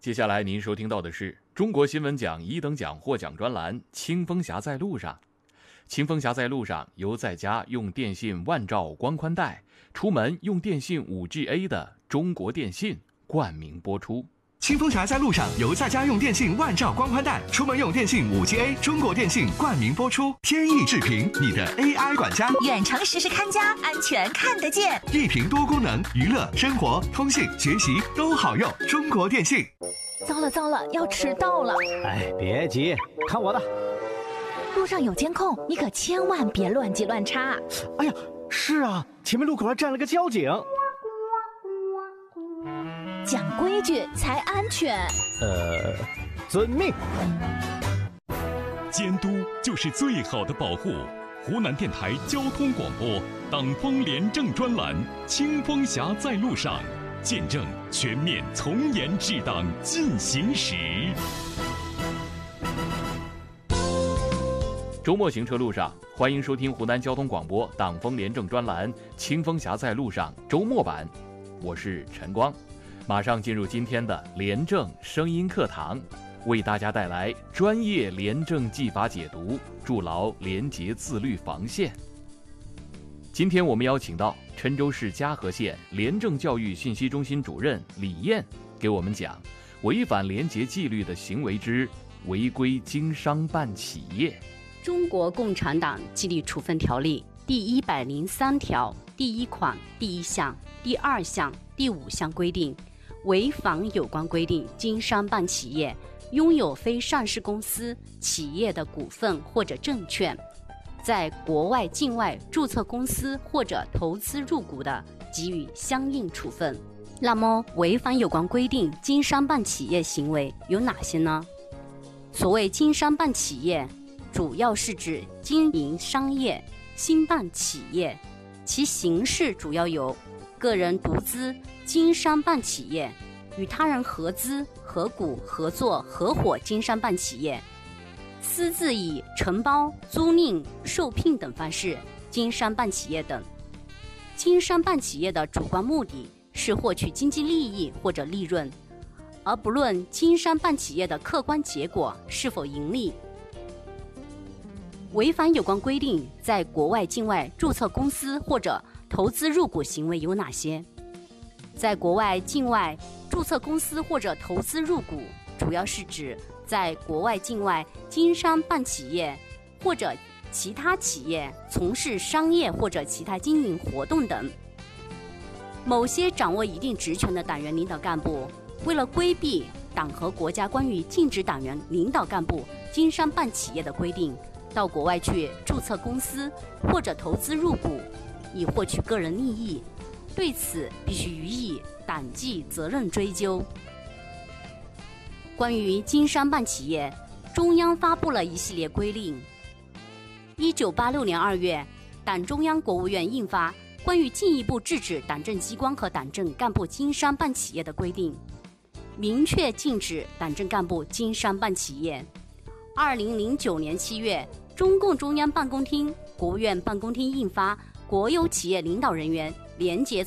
接下来您收听到的是中国新闻奖1等奖获奖专栏《清风侠在路上》。清风侠在路上由在家用电信万兆光宽带，出门用电信 5GA 的中国电信冠名播出。 清风侠在路上由在家用电信万兆光宽带，出门用电信 5GA， 中国电信冠名播出。天翼智屏，你的 AI 管家， 远程实时看家，安全看得见。 一屏多功能，娱乐、生活、通信、学习都好用。中国电信。 糟了，要迟到了。 哎，别急，看我的。 路上有监控，你可千万别乱急乱插。 哎呀，是啊，前面路口还站了个交警。 讲规矩才安全。 遵命。 监督就是最好的保护。湖南电台交通广播党风廉政专栏《清风侠在路上》，见证全面从严治党进行时。 周末行车路上，欢迎收听湖南交通广播党风廉政专栏《清风侠在路上》周末版，我是陈光。马上进入今天的廉政声音课堂，为大家带来专业廉政纪法解读，筑牢廉洁自律防线。今天我们邀请到郴州市嘉禾县廉政教育信息中心主任李燕，给我们讲违反廉洁纪律的行为之违规经商办企业。 中国共产党纪律处分条例第103条第1款第1项、第2项、第5项规定，违反有关规定经商办企业拥有非上市公司、企业的股份或者证券，在国外境外注册公司或者投资入股的，给予相应处分。那么违反有关规定经商办企业行为有哪些呢？所谓经商办企业，主要是指经营商业、兴办企业，其形式主要有个人独资、经商办企业，与他人合资、合股、合作、合伙经商办企业，私自以承包、租赁、受聘等方式经商办企业等。经商办企业的主观目的是获取经济利益或者利润，而不论经商办企业的客观结果是否盈利。违反有关规定在国外境外注册公司或者投资入股行为有哪些？在国外境外注册公司或者投资入股，主要是指在国外境外经商办企业或者其他企业从事商业或者其他经营活动等。某些掌握一定职权的党员领导干部，为了规避党和国家关于禁止党员领导干部经商办企业的规定，到国外去注册公司或者投资入股，以获取个人利益，对此必须予以党纪责任追究。关于经商办企业，中央发布了一系列规令。1986年2月，党中央、国务院印发《关于进一步制止党政机关和党政干部经商办企业的规定》，明确禁止党政干部经商办企业。2009年7月，中共中央办公厅、国务院办公厅印发《国有企业领导人员廉洁